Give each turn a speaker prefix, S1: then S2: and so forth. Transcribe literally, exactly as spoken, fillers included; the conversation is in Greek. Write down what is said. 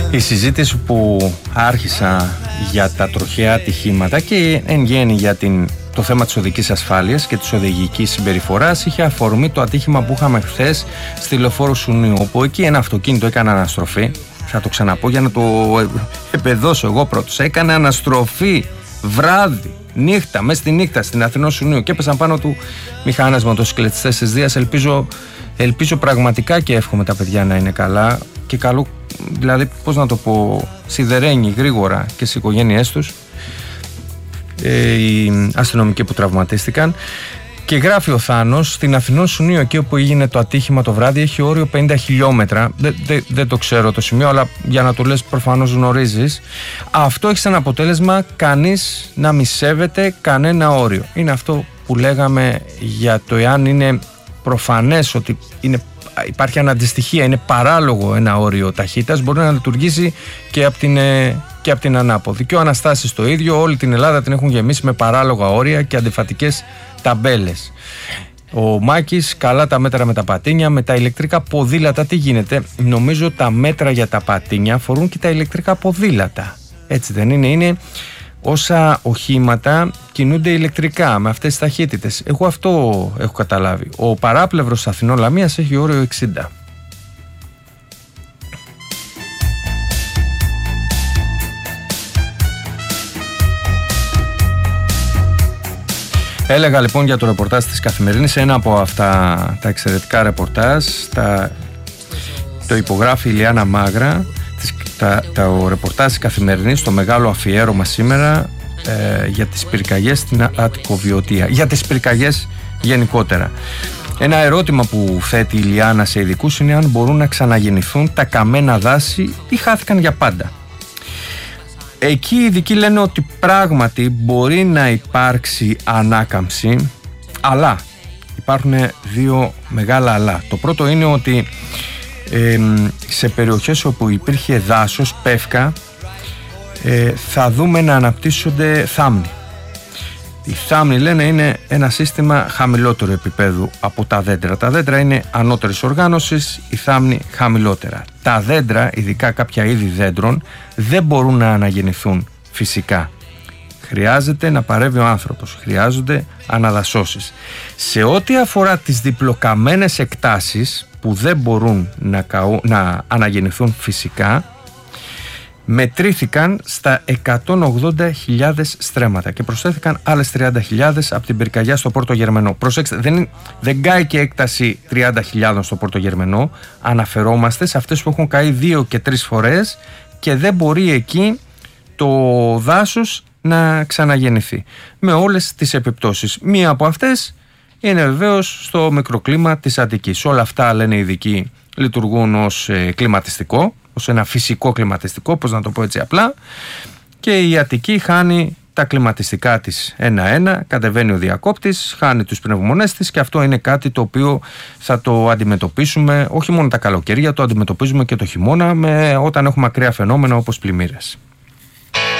S1: Η συζήτηση που άρχισα για τα τροχαία ατυχήματα και εν γέννη για την, το θέμα της οδικής ασφάλειας και της οδηγικής συμπεριφοράς είχε αφορμή το ατύχημα που είχαμε χθες στη Λεωφόρο Σουνίου, όπου εκεί ένα αυτοκίνητο έκανε αναστροφή. Θα το ξαναπώ για να το επεδώσω εγώ πρώτος. Έκανε αναστροφή βράδυ, νύχτα, μέσα στη νύχτα στην Αθηνό Σουνίου και έπεσαν πάνω του μηχάνες μοτοσυκλετιστές της Δίας. Ελπίζω, ελπίζω πραγματικά και εύχομαι τα παιδιά να είναι καλά και καλό, δηλαδή πώς να το πω, σιδερένει γρήγορα και στις οικογένειές τους, ε, οι αστυνομικοί που τραυματίστηκαν. Και γράφει ο Θάνος, στην Αθηνό Σουνίου, εκεί όπου έγινε το ατύχημα το βράδυ, έχει όριο πενήντα χιλιόμετρα. Δεν, δεν, δεν το ξέρω το σημείο, αλλά για να το λες προφανώς γνωρίζεις. Αυτό έχει σαν αποτέλεσμα κανείς να μη σέβεται κανένα όριο. Είναι αυτό που λέγαμε για το εάν είναι προφανές ότι είναι, υπάρχει αναντιστοιχία, είναι παράλογο ένα όριο ταχύτητας, μπορεί να λειτουργήσει και από την, και από την ανάποδη. Και ο Αναστάσης το ίδιο, όλη την Ελλάδα την έχουν γεμίσει με παράλογα όρια και αντιφατικές ταμπέλες. Ο Μάκης, καλά τα μέτρα με τα πατίνια, με τα ηλεκτρικά ποδήλατα τι γίνεται? Νομίζω τα μέτρα για τα πατίνια αφορούν και τα ηλεκτρικά ποδήλατα. Έτσι δεν είναι? Είναι όσα οχήματα κινούνται ηλεκτρικά με αυτές τις ταχύτητες. Εγώ αυτό έχω καταλάβει. Ο παράπλευρος Αθηνών Λαμίας έχει όριο εξήντα. Έλεγα λοιπόν για το ρεπορτάζ της Καθημερινής, ένα από αυτά τα εξαιρετικά ρεπορτάζ, τα, το υπογράφει η Λιάννα Μάγρα, τα, τα, ο ρεπορτάζ της Καθημερινής, το μεγάλο αφιέρωμα σήμερα ε, για τις πυρκαγιές στην Αττικοβιωτία, για τις πυρκαγιές γενικότερα. Ένα ερώτημα που θέτει η Λιάννα σε ειδικούς είναι αν μπορούν να ξαναγεννηθούν τα καμένα δάση ή χάθηκαν για πάντα. Εκεί οι ειδικοί λένε ότι πράγματι μπορεί να υπάρξει ανάκαμψη, αλλά υπάρχουν δύο μεγάλα αλλά. Το πρώτο είναι ότι ε, σε περιοχές όπου υπήρχε δάσος, πεύκα, ε, θα δούμε να αναπτύσσονται θάμνοι. Οι θάμνοι, λένε, είναι ένα σύστημα χαμηλότερου επίπεδου από τα δέντρα. Τα δέντρα είναι ανώτερης οργάνωσης, οι θάμνοι χαμηλότερα. Τα δέντρα, ειδικά κάποια είδη δέντρων, δεν μπορούν να αναγεννηθούν φυσικά. Χρειάζεται να παρεύει ο άνθρωπος, χρειάζονται αναδασώσεις. Σε ό,τι αφορά τις διπλοκαμμένες εκτάσεις που δεν μπορούν να, καώ, να αναγεννηθούν φυσικά, μετρήθηκαν στα εκατόν ογδόντα χιλιάδες στρέμματα και προσθέθηκαν άλλες τριάντα χιλιάδες από την πυρκαγιά στο Πόρτο Γερμενό. Προσέξτε, δεν, δεν κάει και έκταση τριάντα χιλιάδες στο Πόρτο Γερμενό. Αναφερόμαστε σε αυτές που έχουν καεί δύο και τρεις φορές και δεν μπορεί εκεί το δάσος να ξαναγεννηθεί. Με όλες τις επιπτώσεις. Μία από αυτές είναι βεβαίως στο μικροκλίμα της Αττικής. Όλα αυτά, λένε οι ειδικοί, λειτουργούν ως ε, κλιματιστικό, ως ένα φυσικό κλιματιστικό, πώς να το πω έτσι απλά, και η Αττική χάνει τα κλιματιστικά της ένα-ένα, κατεβαίνει ο διακόπτης, χάνει τους πνευμονές της και αυτό είναι κάτι το οποίο θα το αντιμετωπίσουμε όχι μόνο τα καλοκαίρια, το αντιμετωπίζουμε και το χειμώνα με, όταν έχουμε ακραία φαινόμενα όπως πλημμύρες.